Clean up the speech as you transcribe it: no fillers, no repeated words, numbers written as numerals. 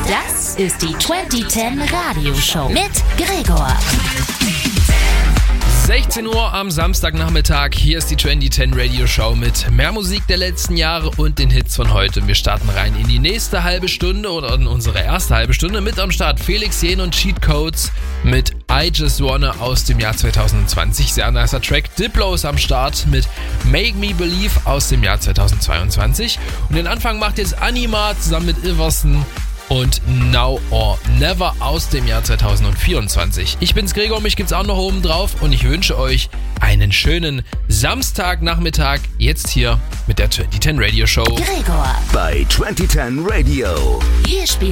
Das ist die 2010 Radioshow mit Gregor. 16 Uhr am Samstagnachmittag. Hier ist die 2010 Radio Show mit mehr Musik der letzten Jahre und den Hits von heute. Wir starten rein in die nächste halbe Stunde oder in unsere erste halbe Stunde. Mit am Start Felix Jähn und Cheat Codes mit I Just Wanna aus dem Jahr 2020. Sehr nicer Track. Diplo ist am Start mit Make Me Believe aus dem Jahr 2022. Und den Anfang macht jetzt Anima zusammen mit Iverson und Now or Never aus dem Jahr 2024. Ich bin's Gregor, mich gibt's auch noch oben drauf und ich wünsche euch einen schönen Samstagnachmittag jetzt hier mit der 2010 Radio Show. Gregor Bei 2010 Radio. Hier spielt